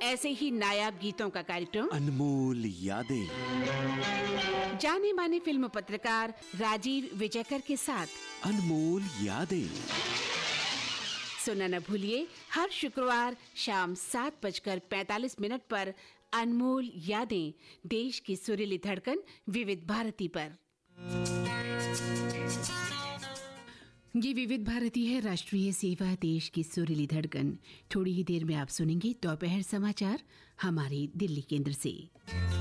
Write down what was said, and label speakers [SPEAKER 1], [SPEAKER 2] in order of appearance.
[SPEAKER 1] ऐसे ही नायाब गीतों का कार्यक्रम
[SPEAKER 2] अनमोल यादें,
[SPEAKER 1] जाने माने फिल्म पत्रकार राजीव विजयकर के साथ
[SPEAKER 2] अनमोल यादें।
[SPEAKER 1] सुनना न भूलिए हर शुक्रवार शाम 7:45 पर अनमोल यादें, देश की सुरीली धड़कन विविध भारती पर। ये विविध भारती है, राष्ट्रीय सेवा, देश की सुरीली धड़कन। थोड़ी ही देर में आप सुनेंगे दोपहर समाचार हमारे दिल्ली केंद्र से।